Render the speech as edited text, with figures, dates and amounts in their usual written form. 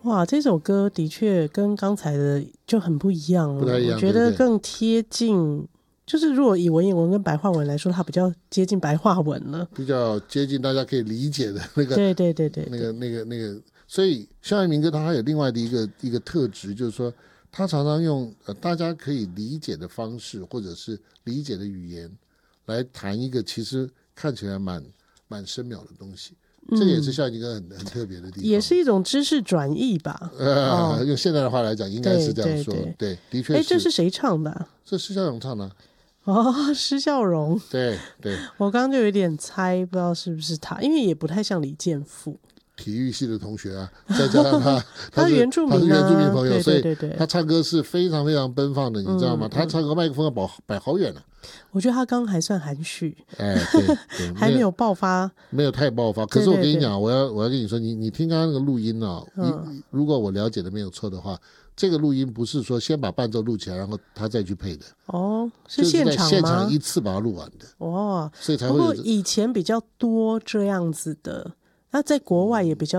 哇，这首歌的确跟刚才的就很不一样了， 不太一样， 我觉得对对更贴近，就是如果以文言文跟白话文来说，它比较接近白话文了， 比较接近大家可以理解的那个， 对对对对， 那个，所以校园民歌它还有另外的一个特质，就是说它常常用大家可以理解的方式或者是理解的语言来谈一个其实看起来蛮深渺的东西。这也是校园民歌很特别的地方， 也是一种知识转译吧。 用现在的话来讲，应该是这样说。对，的确是。 这是谁唱的啊？ 这施孝荣唱的。 施孝荣。 对对， 我刚刚就有点猜，不知道是不是他，因为也不太像李健富。 体育系的同学啊，再加上他是原住民， 他是原住民朋友， 对对对， 所以他唱歌是非常非常奔放的，你知道吗？他唱歌麦克风要摆好远了。 我觉得他刚刚还算含蓄， 对， 还没有爆发， 没有太爆发。可是我跟你讲，我要跟你说，你听刚刚那个录音啊，如果我了解的没有错的话，这个录音不是说先把伴奏录起来，然后他再去配的。 是现场吗？ 现场一次把它录完的。所以才会。 不过以前比较多这样子的，那在国外也比较